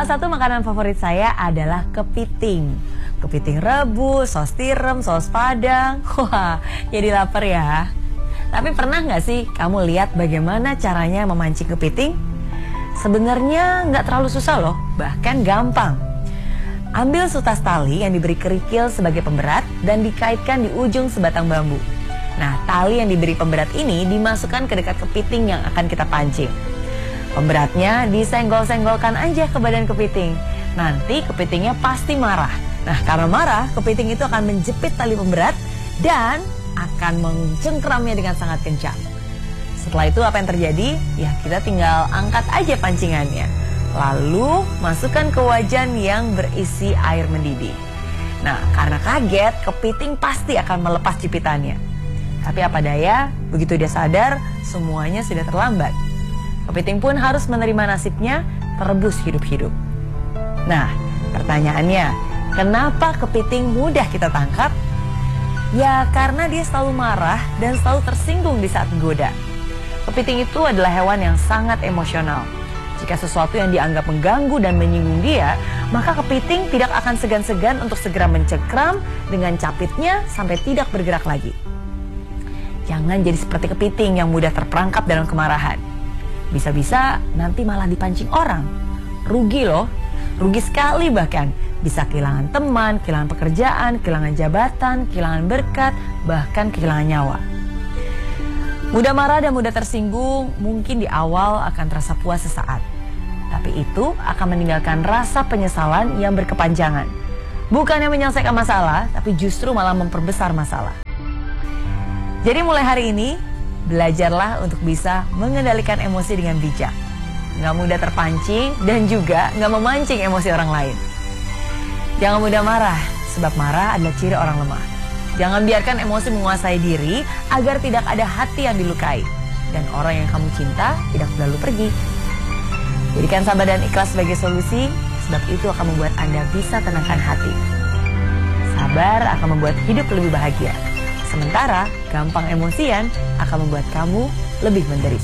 Salah satu makanan favorit saya adalah kepiting. Kepiting rebus, saus tiram, saus padang. Wah, jadi lapar ya. Tapi pernah nggak sih kamu lihat bagaimana caranya memancing kepiting? Sebenarnya nggak terlalu susah loh, bahkan gampang. Ambil sutas tali yang diberi kerikil sebagai pemberat dan dikaitkan di ujung sebatang bambu. Nah, tali yang diberi pemberat ini dimasukkan ke dekat kepiting yang akan kita pancing. Pemberatnya disenggol-senggolkan aja ke badan kepiting. Nanti kepitingnya pasti marah. Nah, karena marah, kepiting itu akan menjepit tali pemberat dan akan mencengkramnya dengan sangat kencang. Setelah itu apa yang terjadi? Ya, kita tinggal angkat aja pancingannya. Lalu masukkan ke wajan yang berisi air mendidih. Nah, karena kaget, kepiting pasti akan melepas jepitannya. Tapi apa daya, begitu dia sadar, semuanya sudah terlambat. Kepiting pun harus menerima nasibnya terebus hidup-hidup. Nah, pertanyaannya, kenapa kepiting mudah kita tangkap? Ya, karena dia selalu marah dan selalu tersinggung di saat menggoda. Kepiting itu adalah hewan yang sangat emosional. Jika sesuatu yang dianggap mengganggu dan menyinggung dia, maka kepiting tidak akan segan-segan untuk segera mencengkram dengan capitnya sampai tidak bergerak lagi. Jangan jadi seperti kepiting yang mudah terperangkap dalam kemarahan. Bisa-bisa nanti malah dipancing orang. Rugi loh, rugi sekali bahkan. Bisa kehilangan teman, kehilangan pekerjaan, kehilangan jabatan, kehilangan berkat, bahkan kehilangan nyawa. Mudah marah dan mudah tersinggung mungkin di awal akan terasa puas sesaat. Tapi itu akan meninggalkan rasa penyesalan yang berkepanjangan. Bukannya menyelesaikan masalah, tapi justru malah memperbesar masalah. Jadi mulai hari ini, belajarlah untuk bisa mengendalikan emosi dengan bijak. Nggak mudah terpancing dan juga nggak memancing emosi orang lain. Jangan mudah marah, sebab marah adalah ciri orang lemah. Jangan biarkan emosi menguasai diri agar tidak ada hati yang dilukai. Dan orang yang kamu cinta tidak selalu pergi. Jadikan sabar dan ikhlas sebagai solusi, sebab itu akan membuat Anda bisa tenangkan hati. Sabar akan membuat hidup lebih bahagia. Sementara gampang emosian akan membuat kamu lebih menderita.